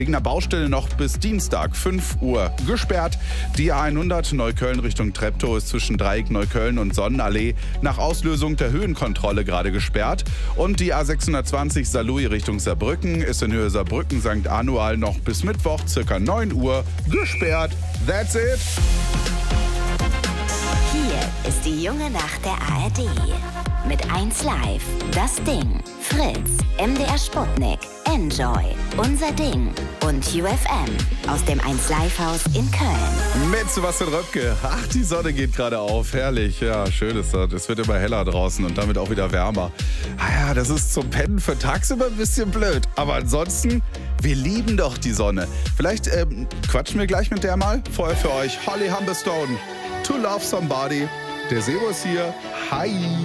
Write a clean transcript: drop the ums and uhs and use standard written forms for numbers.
Wegen einer Baustelle noch bis Dienstag, 5 Uhr, gesperrt. Die A100 Neukölln Richtung Treptow ist zwischen Dreieck Neukölln und Sonnenallee nach Auslösung der Höhenkontrolle gerade gesperrt. Und die A620 Saarlouis Richtung Saarbrücken ist in Höhe Saarbrücken St. Anual noch bis Mittwoch, circa 9 Uhr, gesperrt. That's it. Hier ist die junge Nacht der ARD. Mit 1 Live, Das Ding, Fritz, MDR Sputnik, Enjoy, Unser Ding und UFM aus dem 1 Live Haus in Köln. Mit Sebastian Röpke. Ach, die Sonne geht gerade auf. Herrlich. Ja, schön ist das. Es wird immer heller draußen und damit auch wieder wärmer. Ah ja, das ist zum Pennen für tagsüber ein bisschen blöd. Aber ansonsten, wir lieben doch die Sonne. Vielleicht quatschen wir gleich mit der mal. Vorher für euch Holly Humberstone. To Love Somebody. Der Sebo ist hier. Hi.